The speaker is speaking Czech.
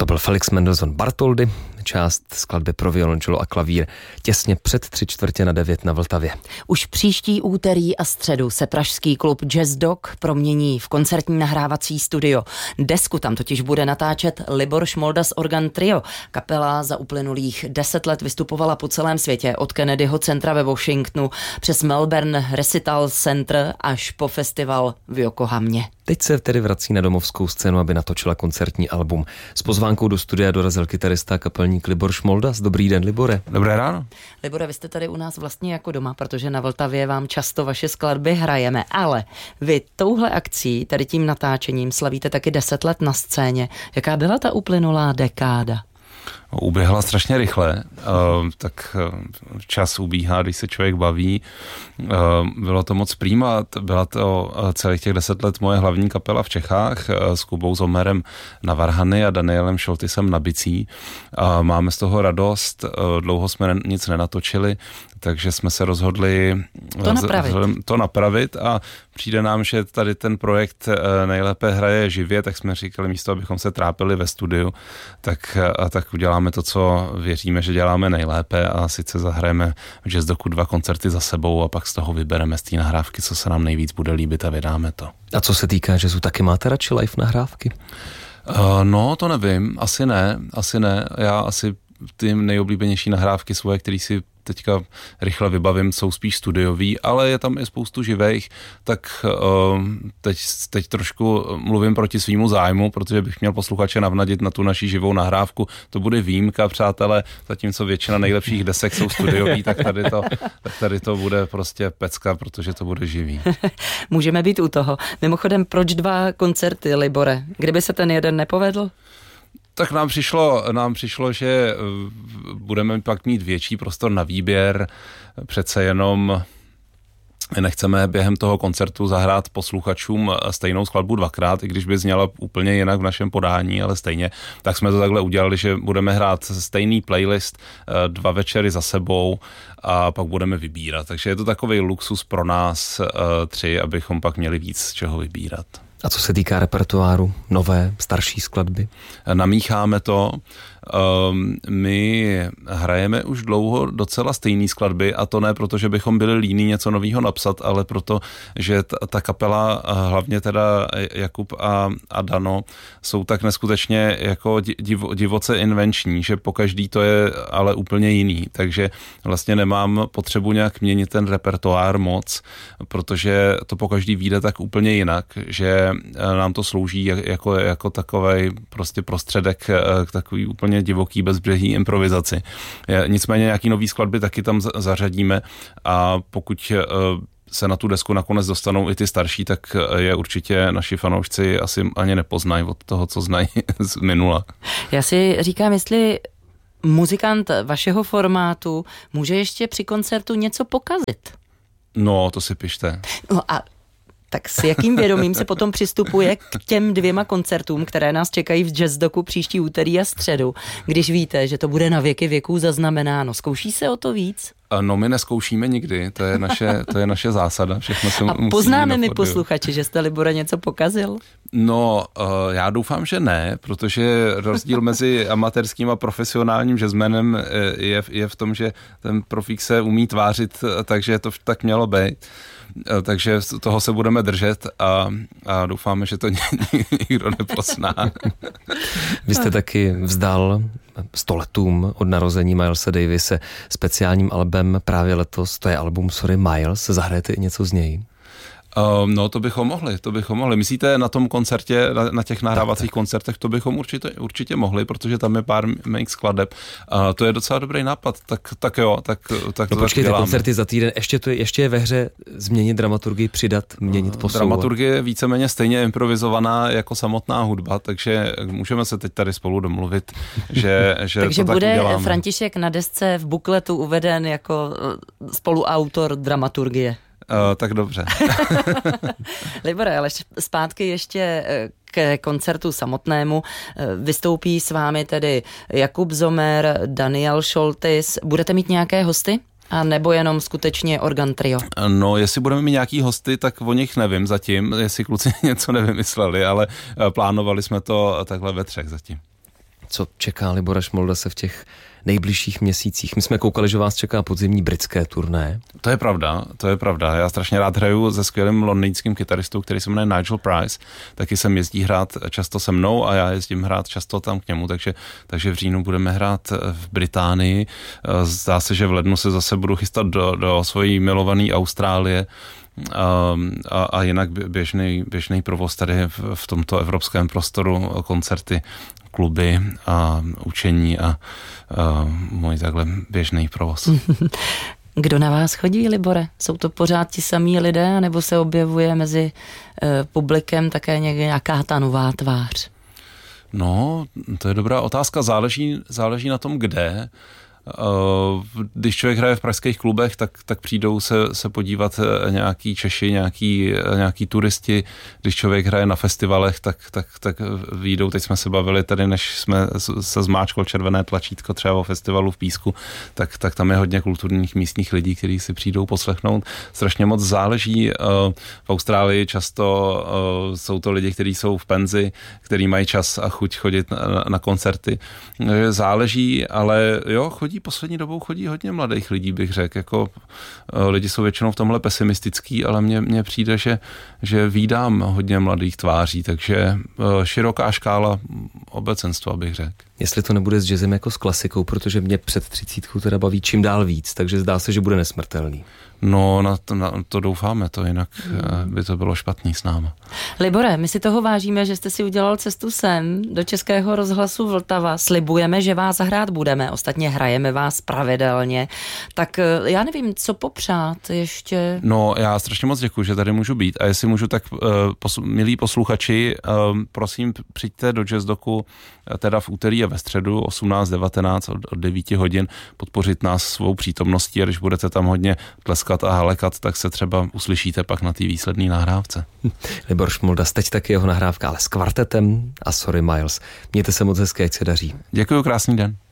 byl Felix Mendelssohn Bartholdy, část skladby pro violončelo a klavír těsně před 8:45 na Vltavě. Už příští úterý a středu se pražský klub Jazz Dog promění v koncertní nahrávací studio. Desku tam totiž bude natáčet Libor Šmoldas Organ Trio. Kapela za uplynulých 10 let vystupovala po celém světě, od Kennedyho centra ve Washingtonu přes Melbourne Recital Center až po festival v Yokohamě. Teď se tedy vrací na domovskou scénu, aby natočila koncertní album. S pozvánkou do studia dorazil kytarista a kapelník Libor Šmoldas. Dobrý den, Libore. Dobré ráno. Libore, vy jste tady u nás vlastně jako doma, protože na Vltavě vám často vaše skladby hrajeme, ale vy touhle akcí, tady tím natáčením, slavíte taky 10 let na scéně. Jaká byla ta uplynulá dekáda? Uběhla strašně rychle, tak čas ubíhá, když se člověk baví. Bylo to moc prýma, byla to celých těch 10 let moje hlavní kapela v Čechách s Kubou Zomerem na varhany a Danielem Šoltysem na bicí. Máme z toho dlouho jsme nic nenatočili, takže jsme se rozhodli to napravit a přijde nám, že tady ten projekt nejlépe hraje živě, tak jsme říkali, místo abychom se trápili ve studiu, tak uděláme to, co věříme, že děláme nejlépe, a sice zahrajeme v Jazz Dogu 2 koncerty za sebou a pak z toho vybereme z té nahrávky, co se nám nejvíc bude líbit, a vydáme to. A co se týká jazzu, taky máte radši live nahrávky? No, to nevím, asi ne. Já asi ty nejoblíbenější nahrávky svoje, které si teďka rychle vybavím, jsou spíš studiový, ale je tam i spoustu živých, tak teď trošku mluvím proti svýmu zájmu, protože bych měl posluchače navnadit na tu naši živou nahrávku. To bude výjimka, přátelé, zatímco většina nejlepších desek jsou studiový, tak tady to bude prostě pecka, protože to bude živý. Můžeme být u toho. Mimochodem, proč 2 koncerty, Libore? Kdyby se ten jeden nepovedl? Tak nám přišlo, že budeme pak mít větší prostor na výběr, přece jenom nechceme během toho koncertu zahrát posluchačům stejnou skladbu 2krát, i když by zněla úplně jinak v našem podání, ale stejně. Tak jsme to takhle udělali, že budeme hrát stejný playlist 2 večery za sebou a pak budeme vybírat. Takže je to takový luxus pro nás 3, abychom pak měli víc z čeho vybírat. A co se týká repertoáru, nové, starší skladby? Namícháme to. My hrajeme už dlouho docela stejné skladby, a to ne proto, že bychom byli líní něco nového napsat, ale proto, že ta kapela, hlavně teda Jakub a Dano, jsou tak neskutečně jako divoce invenční, že pokaždý to je ale úplně jiný. Takže vlastně nemám potřebu nějak měnit ten repertoár moc, protože to pokaždý vyjde tak úplně jinak, že nám to slouží jako takovej prostě prostředek k takový úplně divoký bezbřehý improvizaci. Nicméně nějaký nový skladby taky tam zařadíme, a pokud se na tu desku nakonec dostanou i ty starší, tak je určitě naši fanoušci asi ani nepoznají od toho, co znají z minula. Já si říkám, jestli muzikant vašeho formátu může ještě při koncertu něco pokazit. No, to si pište. No a tak s jakým vědomím se potom přistupuje k těm 2 koncertům, které nás čekají v Jazz Dogu příští úterý a středu, když víte, že to bude na věky věků zaznamenáno? Zkouší se o to víc? No, my neskoušíme nikdy, to je naše zásada. Všechno se a poznáme my posluchači, že jste, Libore, něco pokazil? No, já doufám, že ne, protože rozdíl mezi amatérským a profesionálním jazzmanem je v tom, že ten profík se umí tvářit, takže to tak mělo být. Takže toho se budeme držet a doufáme, že to nikdo nepozná. Vy jste taky vzdal 100 letům od narození Milese Davise speciálním albem právě letos, to je album Sorry Miles, zahrajete i něco z něj? No, to bychom mohli. Myslíte na tom koncertě, na těch nahrávacích koncertech, to bychom určitě mohli, protože tam je pár mých skladeb. To je docela dobrý nápad, tak jo, tak to počkejte, děláme. Koncerty za týden, ještě je ve hře změnit dramaturgii, přidat, měnit posouvat. Dramaturgie je víceméně stejně improvizovaná jako samotná hudba, takže můžeme se teď tady spolu domluvit, že takže to bude tak uděláme. František na desce v bukletu uveden jako spoluautor dramaturgie. Tak dobře. Libore, ale zpátky ještě k koncertu samotnému. Vystoupí s vámi tedy Jakub Zomer, Daniel Šoltys. Budete mít nějaké hosty? A nebo jenom skutečně organ trio? No, jestli budeme mít nějaký hosty, tak o nich nevím zatím, jestli kluci něco nevymysleli, ale plánovali jsme to takhle ve 3 zatím. Co čeká Libora Šmoldase v těch nejbližších měsících? My jsme koukali, že vás čeká podzimní britské turné. To je pravda. Já strašně rád hraju se skvělým londýnským kytaristou, který se jmenuje Nigel Price. Taky sem jezdí hrát často se mnou a já jezdím hrát často tam k němu, takže v říjnu budeme hrát v Británii. Zdá se, že v lednu se zase budu chystat do svojí milované Austrálie. A jinak běžný provoz tady v tomto evropském prostoru, koncerty, kluby a učení a můj takhle běžný provoz. Kdo na vás chodí, Libore? Jsou to pořád ti samí lidé, nebo se objevuje mezi publikem také nějaká ta nová tvář? No, to je dobrá otázka. Záleží na tom, kde. Když člověk hraje v pražských klubech, tak přijdou se podívat nějaký Češi, nějaký turisti. Když člověk hraje na festivalech, tak vyjdou. Teď jsme se bavili tady, než jsme se zmáčklo červené tlačítko třeba o festivalu v Písku, tak tam je hodně kulturních místních lidí, kteří si přijdou poslechnout. Strašně moc záleží. V Austrálii často jsou to lidi, kteří jsou v penzi, kteří mají čas a chuť chodit na koncerty. Záleží, ale jo, poslední dobou chodí hodně mladých lidí, bych řekl. Jako, lidi jsou většinou v tomhle pesimistický, ale mně přijde, že vídám hodně mladých tváří, takže široká škála obecenstva, bych řekl. Jestli to nebude s jazzem jako s klasikou, protože mě před 30 teda baví čím dál víc, takže zdá se, že bude nesmrtelný. No, na to doufáme, to jinak by to bylo špatný s náma. Libore, my si toho vážíme, že jste si udělal cestu sem do Českého rozhlasu Vltava. Slibujeme, že vás hrát budeme, ostatně hrajeme vás pravidelně. Tak já nevím, co popřát ještě. No, já strašně moc děkuji, že tady můžu být a jestli můžu, tak milí posluchači, prosím, přijďte do Jazzdoku teda v úterý a ve středu 18:19 od 9 hodin podpořit nás svou přítomností a když budete tam hodně tleskat a halekat, tak se třeba uslyšíte pak na té výsledné nahrávce. Libor Šmoldas, teď taky jeho nahrávka, ale s kvartetem a Sorry Miles. Mějte se moc hezké, ať se daří. Děkuji, krásný den.